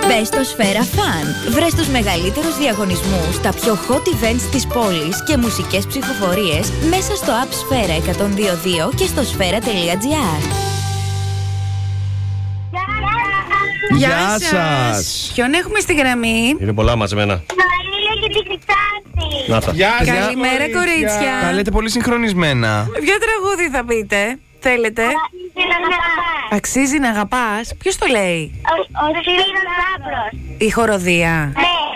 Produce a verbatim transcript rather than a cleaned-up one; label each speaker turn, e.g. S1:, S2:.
S1: Μπες στο Σφαίρα Fun. Βρες τους μεγαλύτερους διαγωνισμούς, τα πιο hot events της πόλης και μουσικές ψηφοφορίες μέσα στο app Σφαίρα εκατόν δύο δύο και στο σφαίρα τελεία τζι άρ.
S2: Γεια
S3: Γεια
S2: σας.
S3: σας.
S2: Ποιον έχουμε στη γραμμή?
S4: Είναι πολλά μαζεμένα.
S5: Νοήλια και τη Χρυσάτη.
S4: Να τα.
S3: Γεια σας,
S2: Καλημέρα, κορίτσια.
S3: Τα λέτε πολύ συγχρονισμένα.
S2: Ποιο τραγούδι θα πείτε? Θέλετε? Αξίζει να αγαπάς. Ποιος το λέει?
S5: Ο Σπύρος Λάμπρος.
S2: Η χοροδία.
S5: Ναι.